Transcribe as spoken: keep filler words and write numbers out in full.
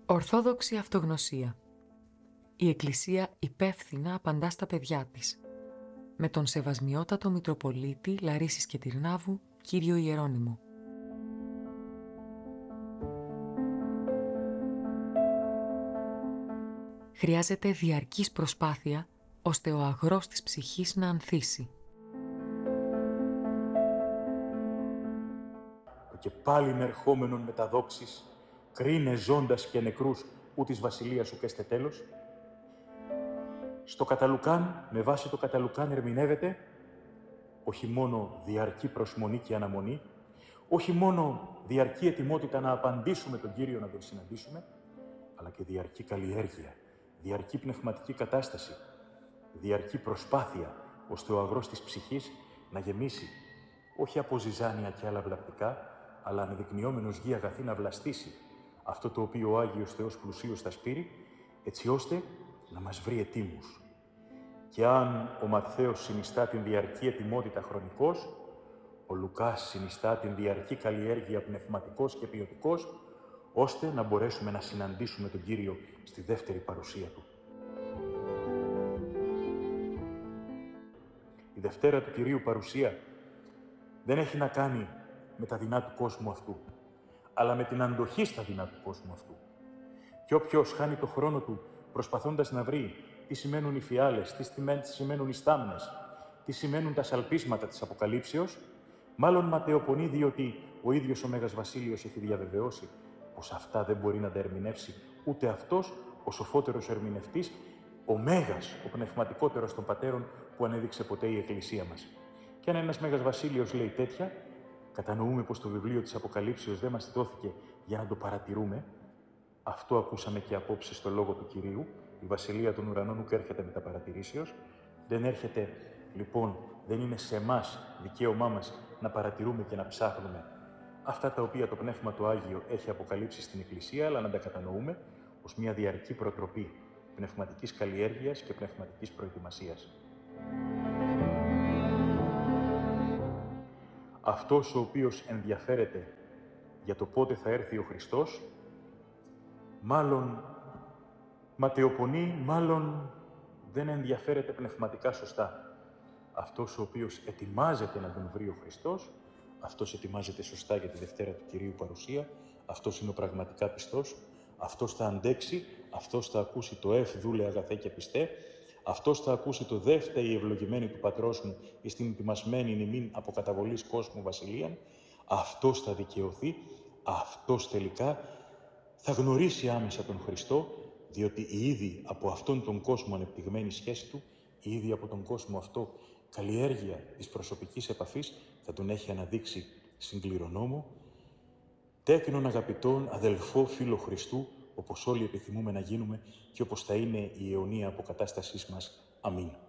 Ορθόδοξη αυτογνωσία. Η Εκκλησία υπεύθυνα απαντά στα παιδιά της. Με τον Σεβασμιότατο Μητροπολίτη Λαρίσης και Τυρνάβου, κύριο Ιερώνυμο. Χρειάζεται διαρκής προσπάθεια, ώστε ο αγρός της ψυχής να ανθίσει. Και πάλιν ερχόμενον με τα δόξης, κρίνε ζώντας και νεκρούς, ου της βασιλείας σου καίστε τέλος. Στο Καταλουκάν, με βάση το Καταλουκάν ερμηνεύεται όχι μόνο διαρκή προσμονή και αναμονή, όχι μόνο διαρκή ετοιμότητα να απαντήσουμε τον Κύριο να τον συναντήσουμε, αλλά και διαρκή καλλιέργεια, διαρκή πνευματική κατάσταση, διαρκή προσπάθεια, ώστε ο αγρός της ψυχής να γεμίσει, όχι από ζυζάνια και άλλα βλαπτικά, αλλά ανεδεικνυόμενος γη αγαθή να βλαστήσει αυτό το οποίο ο Άγιος Θεός πλουσίως θα σπείρει, έτσι ώστε να μας βρει ετοίμους. Και αν ο Ματθαίος συνιστά την διαρκή ετοιμότητα χρονικός, ο Λουκάς συνιστά την διαρκή καλλιέργεια πνευματικός και ποιοτικός, ώστε να μπορέσουμε να συναντήσουμε τον Κύριο στη δεύτερη παρουσία Του. Η Δευτέρα του Κυρίου παρουσία δεν έχει να κάνει με τα δεινά του κόσμου αυτού, αλλά με την αντοχή στα δεινά του κόσμου αυτού. Και όποιος χάνει το χρόνο του προσπαθώντας να βρει τι σημαίνουν οι φιάλες, τι σημαίνουν οι στάμνες, τι σημαίνουν τα σαλπίσματα της Αποκαλύψεως, μάλλον ματαιοπονεί διότι ο ίδιος ο Μέγας Βασίλειος έχει διαβεβαιώσει πως αυτά δεν μπορεί να τα ερμηνεύσει ούτε αυτός, ο σοφότερος ερμηνευτής, ο Μέγας, ο πνευματικότερος των πατέρων που ανέδειξε ποτέ η Εκκλησία μας. Και αν ένας Μέγας Βασίλειος λέει τέτοια, κατανοούμε πως το βιβλίο της Αποκαλύψεως δεν μας δόθηκε για να το παρατηρούμε. Αυτό ακούσαμε και απόψε στο Λόγο του Κυρίου. Η Βασιλεία των Ουρανών ουκ έρχεται με τα παρατηρήσεως. Δεν έρχεται, λοιπόν, δεν είναι σε εμάς δικαίωμά μας να παρατηρούμε και να ψάχνουμε αυτά τα οποία το Πνεύμα το Άγιο έχει αποκαλύψει στην Εκκλησία, αλλά να τα κατανοούμε ως μια διαρκή προτροπή πνευματικής καλλιέργειας και πνευματικής προετοιμασίας. Αυτός ο οποίος ενδιαφέρεται για το πότε θα έρθει ο Χριστός, μάλλον ματαιοπονεί, μάλλον δεν ενδιαφέρεται πνευματικά σωστά. Αυτός ο οποίος ετοιμάζεται να τον βρει ο Χριστός, αυτός ετοιμάζεται σωστά για τη Δευτέρα του Κυρίου παρουσία, αυτός είναι ο πραγματικά πιστός, αυτός θα αντέξει, αυτός θα ακούσει το «Εφ δούλε αγαθέ και πιστέ», αυτός θα ακούσει το «Δε φταίει η ευλογημένη του Πατρός μου εις την ετοιμασμένη ημίν από καταβολής κόσμου βασιλείαν», αυτός θα δικαιωθεί, αυτός τελικά θα γνωρίσει άμεσα τον Χριστό, διότι η ήδη από αυτόν τον κόσμο ανεπτυγμένη σχέση του, η ήδη από τον κόσμο αυτό καλλιέργεια της προσωπικής επαφής θα τον έχει αναδείξει συγκληρονόμο, τέκνον αγαπητόν αδελφό φίλο Χριστού, όπως όλοι επιθυμούμε να γίνουμε και όπως θα είναι η αιωνία αποκατάστασής μας. Αμήν.